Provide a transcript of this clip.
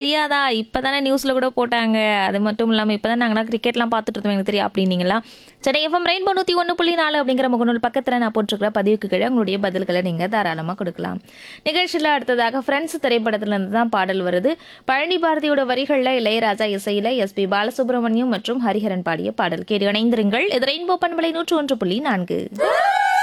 தெரியாதா? இப்பதானே நியூஸ்ல கூட போட்டாங்க. அது மட்டும் இல்லாம இப்பதான் நாங்கலாம் கிரிக்கெட்லாம் பார்த்துட்டு இருந்தோம். எனக்கு தெரியும் அப்படின்னீங்களா? சென்னை எஃப்எம் ரெயின்போ 101.4 அப்படிங்கிற முகநூல் பக்கத்துல நான் போட்டிருக்கிற பதிவுக்கு கீழே உங்களுடைய பதில்களை நீங்க தாராளமா கொடுக்கலாம். நிகழ்ச்சியில அடுத்ததாக ஃப்ரெண்ட்ஸ் திரைப்படத்துல இருந்து தான் பாடல் வருது. பழனி பாரதியோட வரிகள்ல இளையராஜா இசையில எஸ்பி பாலசுப்ரமணியம் மற்றும் ஹரிஹரன் பாடிய பாடல் கேட்டு இணைந்திருங்கள். இது ரெயின்போ பண்பலை 101.4.